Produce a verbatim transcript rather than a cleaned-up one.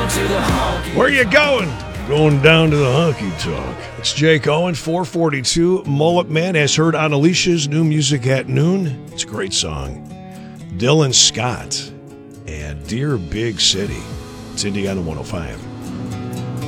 Where you going? Going down to the honky tonk. It's Jake Owen, four forty-two. Mullet Man has heard on Alicia's new music at noon. It's a great song. Dylan Scott and Dear Big City. It's Indiana one oh five.